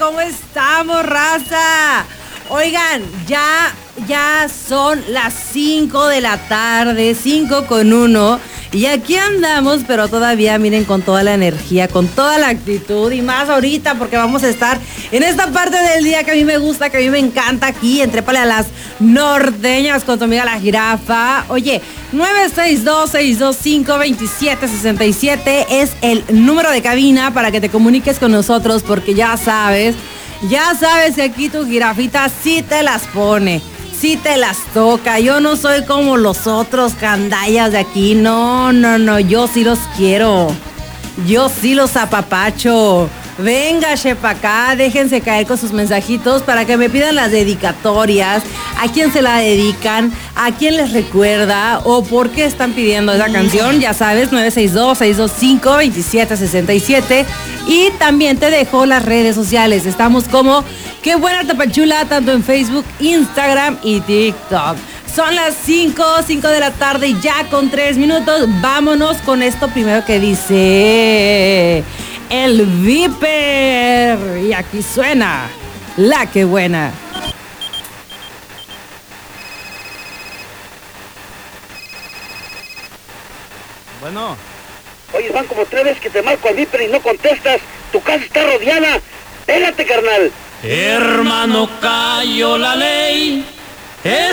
¿Cómo estamos, raza? Oigan, ya son las 5 de la tarde, 5:01. Y aquí andamos, pero todavía, miren, con toda la energía, con toda la actitud. Y más ahorita, porque vamos a estar en esta parte del día que a mí me gusta, que a mí me encanta aquí, en Trépale a las Norteñas con tu amiga La Jirafa. Oye, 962-625-2767 es el número de cabina para que te comuniques con nosotros, porque ya sabes que aquí tu jirafita sí te las pone, sí te las toca. Yo no soy como los otros candallas de aquí, no, yo sí los quiero, yo sí los apapacho. Venga, pa' acá, déjense caer con sus mensajitos para que me pidan las dedicatorias, a quién se la dedican, a quién les recuerda o por qué están pidiendo esa canción. Ya sabes, 962-625-2767. Y también te dejo las redes sociales. Estamos como Qué Buena Tapachula, tanto en Facebook, Instagram y TikTok. Son las 5 de la tarde y ya con 3 minutos. Vámonos con esto primero que dice el Viper. Y aquí suena la Qué Buena. Bueno. Oye, van como 3 veces que te marco al Viper y no contestas. Tu casa está rodeada. Pégate, carnal. Hermano, cayó la ley.